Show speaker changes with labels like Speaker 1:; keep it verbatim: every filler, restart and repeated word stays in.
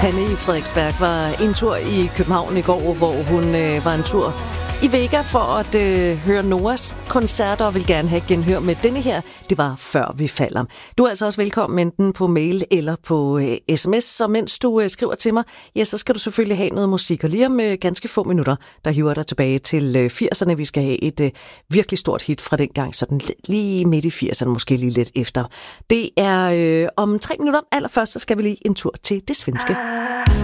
Speaker 1: Hanne i Frederiksværk var en tur i København i går, hvor hun øh, var en tur i Vega for at øh, høre Noahs koncerter og vil gerne have genhør med denne her. Det var Før vi falder. Du er altså også velkommen enten på mail eller på øh, sms, så mens du øh, skriver til mig, ja, så skal du selvfølgelig have noget musik. Og lige om øh, ganske få minutter, der hiver dig tilbage til øh, firserne. Vi skal have et øh, virkelig stort hit fra dengang, sådan lige midt i firserne, måske lige lidt efter. Det er øh, om tre minutter. Allerførst så skal vi lige en tur til det svenske.